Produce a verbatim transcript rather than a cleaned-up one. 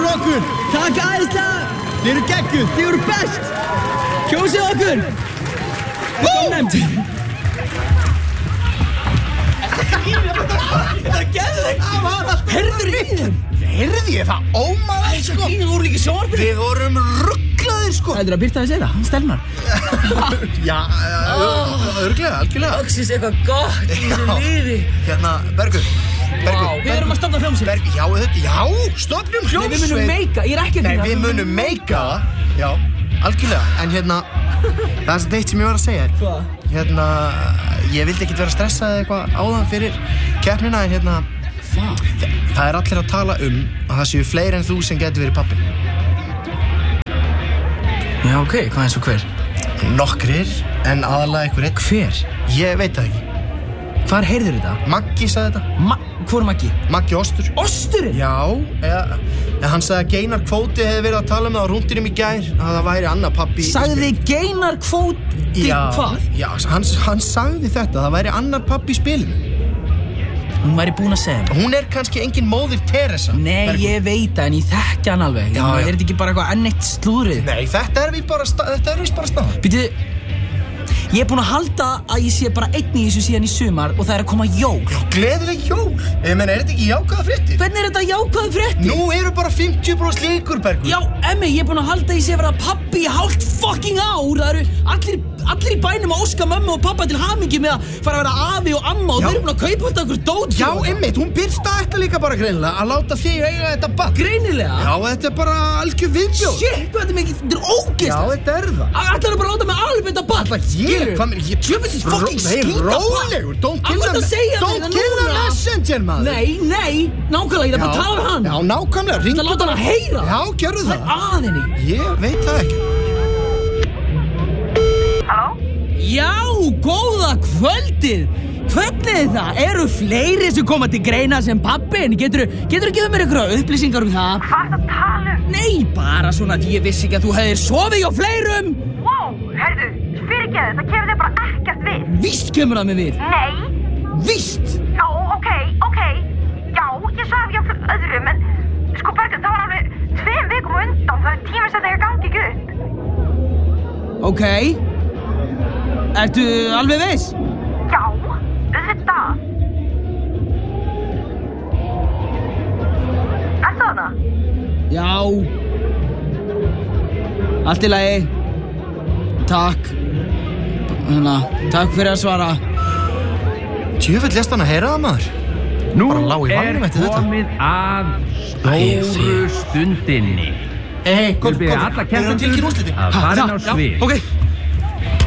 fyrir okkur. Takk æðislega. Þið eru geggjuð. Þið eru best. Kjósið okkur. Ónefnd. Það er geðveikt. Herður í þeim. Heyrði ég það? Ómaður, sko. Þið voru líka sjónvarpið. Við vorum rugglaðir, sko. Það er að byrta að segja það, stelnar. Já, örglega, algjörlega. Loksins eitthvað gott í þessu lífi. Hérna, Bergur. Bergur. Vá, við erum að stofna hljómsveit. Bergur, já, þetta, já, stofnum hljómsveit. Nei, við munum meika, ég er ekki að Nei, finna. við munum meika það. Já, algjörlega. En hérna, það er þetta eitt sem ég var að segja þér. Hvað? Hérna, ég vildi ekkert vera stressað eða eitthvað áðan fyrir keppnina, en hérna, Hvað? það er allir að tala um að það séu fleiri en þú sem getur verið pappinn. Já, ok, hvað eins og hver? Nokkrir, en aðalega einhver einn. Hver? Ég veit það ekki. Hvar heyrður þetta? Maggi sagði þetta. Ma Hvor Maggi? Maggi Ostur. Osturinn? Já, eða, eða hann sagði að Geinar Kvóti hefði verið að tala um það á rúndinum í gær, að það væri annar pappi. Sagði Geinar Kvóti hvað? Já, hann, hann sagði þetta, það væri annar pappi í spilinu. Hún væri búin að segja mér. Hún er kannski engin móðir Teresa. Nei, Bergur. ég veit það, en ég þekki hann alveg. Já, Já, já. Er þetta ekki bara eitthvað enn eitt slúðrið? Nei, þetta er víst bara, þetta er víst bara staðan. Býtu, ég er búin að halda að ég sé bara einn í þessu síðan í sumar og það er að koma jól. Já, gleðileg jól. Ég meina, er þetta ekki jákvæða fréttir? Hvernig er þetta jákvæð fréttir? Nú eru bara fimmtíu prósent líkur, Bergur. Já, Emmi, ég er búin að halda að ég sé að vera pappi í hálft fucking ár. Það eru allir, allir í bænum að óska mömmu og pappa til hamingju með að fara að vera afi og amma og Já. þeir eru búin að kaupa þetta okkur dót. Já, einmitt, hún byrsta þetta líka bara greinilega að láta þig eiga þetta barn. Greinilega? Já, þetta er bara algjör viðbjóð. Shit, hvað þetta er mikið, þetta er ógeðslegt. Já, þetta er það. Allir eru bara að láta mig alveg þetta barn. Ég, hvað með, ég Djöfisins fucking Nei, skýta rólegur, don't kill Af hverju ertu að segja the, don't þetta kill the núna? messenger, maður. Nei, nei, nákvæmlega, ég er bara að tala um hann. Já, nákvæmlega, Þú ringdu ætla að láta hann að heyra. Já, gerðu Það það. er að henni. Ég veit það ekki. Halló? Já, góða kvöldið. Hvernig er það? Eru fleiri sem koma til greina sem pappin? Getur þú gefið mér einhverja upplýsingar um það? Hvað er það að tala um? Nei, bara svona að ég vissi ekki að þú hefðir sofið hjá fleirum. Wow, heyrðu, fyrirgeðu, það kemur þig bara ekkert við. Víst kemur það mig við. Nei. Víst. Já, ok, ok. Já, ég svaf hjá öðrum, en sko Bergur, það var alveg tveim vikum á undan, það er tími sem þegar gangi ekki upp. Ok. Ertu alveg viss? Já, auðvitað. Ertu þarna? Já. Allt í lagi. Takk. Hérna, takk fyrir að svara. Tjöfull lest hann að heyra það, maður. Nú Bara lá í er vagnum eftir þetta. komið að stóru stundinni. Hei, Við byrja alla Við erum tilkynnt keppendur úrslitin. að fara inn á Já, svið. ok.